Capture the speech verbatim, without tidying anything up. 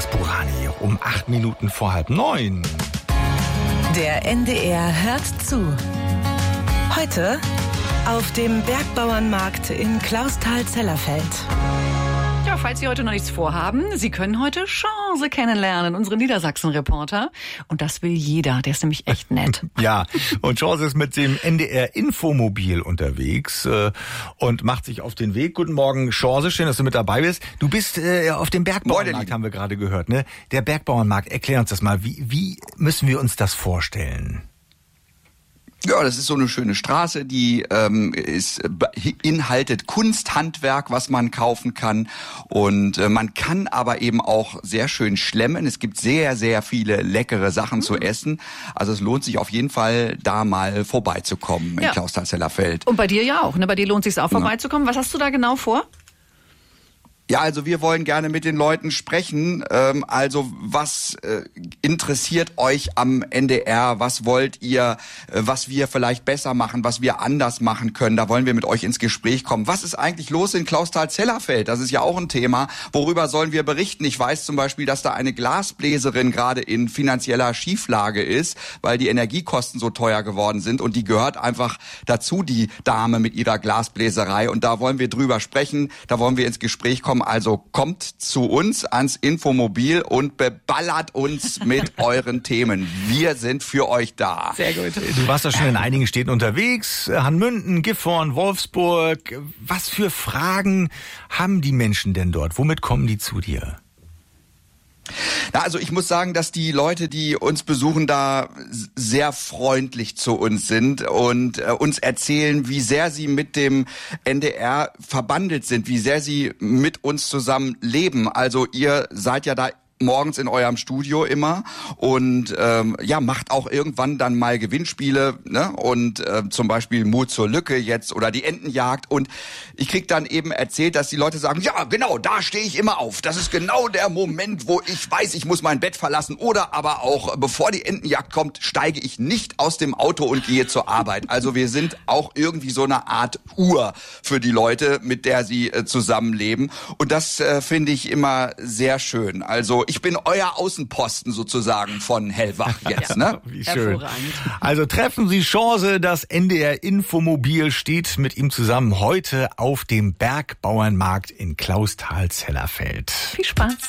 Andreas Burani um acht Minuten vor halb neun. Der N D R hört zu. Heute auf dem Bergbauernmarkt in Clausthal-Zellerfeld. Ja, falls Sie heute noch nichts vorhaben, Sie können heute Chance kennenlernen, unsere Niedersachsen-Reporter. Und das will jeder, der ist nämlich echt nett. Ja, und Chance ist mit dem N D R-Infomobil unterwegs äh, und macht sich auf den Weg. Guten Morgen, Chance, schön, dass du mit dabei bist. Du bist äh, auf dem Bergbauernmarkt, haben wir gerade gehört, ne? Der Bergbauernmarkt, erklär uns das mal. Wie, wie müssen wir uns das vorstellen? Ja, das ist so eine schöne Straße, die ähm, ist beinhaltet Kunsthandwerk, was man kaufen kann, und äh, man kann aber eben auch sehr schön schlemmen. Es gibt sehr, sehr viele leckere Sachen mhm. zu essen. Also es lohnt sich auf jeden Fall, da mal vorbeizukommen in ja. Clausthal-Zellerfeld. Und bei dir ja auch, ne? Bei dir lohnt es sich auch vorbeizukommen. Was hast du da genau vor? Ja, also wir wollen gerne mit den Leuten sprechen. Ähm, also was äh, interessiert euch am N D R? Was wollt ihr, äh, was wir vielleicht besser machen, was wir anders machen können? Da wollen wir mit euch ins Gespräch kommen. Was ist eigentlich los in Clausthal-Zellerfeld? Das ist ja auch ein Thema. Worüber sollen wir berichten? Ich weiß zum Beispiel, dass da eine Glasbläserin gerade in finanzieller Schieflage ist, weil die Energiekosten so teuer geworden sind, und die gehört einfach dazu, die Dame mit ihrer Glasbläserei. Und da wollen wir drüber sprechen, da wollen wir ins Gespräch kommen. Also kommt zu uns ans Infomobil und beballert uns mit euren Themen. Wir sind für euch da. Sehr gut. Du warst ja schon in einigen Städten unterwegs. Hanmünden, Gifhorn, Wolfsburg. Was für Fragen haben die Menschen denn dort? Womit kommen die zu dir? Na, also ich muss sagen, dass die Leute, die uns besuchen, da sehr freundlich zu uns sind und äh, uns erzählen, wie sehr sie mit dem N D R verbandelt sind, wie sehr sie mit uns zusammen leben. Also ihr seid ja da morgens in eurem Studio immer und ähm, ja, macht auch irgendwann dann mal Gewinnspiele, ne? Und äh, zum Beispiel Mut zur Lücke jetzt oder die Entenjagd, und ich krieg dann eben erzählt, dass die Leute sagen, ja genau, da stehe ich immer auf, das ist genau der Moment, wo ich weiß, ich muss mein Bett verlassen, oder aber auch, bevor die Entenjagd kommt, steige ich nicht aus dem Auto und gehe zur Arbeit. Also wir sind auch irgendwie so eine Art Uhr für die Leute, mit der sie äh, zusammenleben, und das äh, finde ich immer sehr schön. Also ich bin euer Außenposten sozusagen von Hellwach jetzt, ne? Wie schön. Also treffen Sie Chance, das N D R-Infomobil steht mit ihm zusammen heute auf dem Bergbauernmarkt in Clausthal-Zellerfeld. Viel Spaß.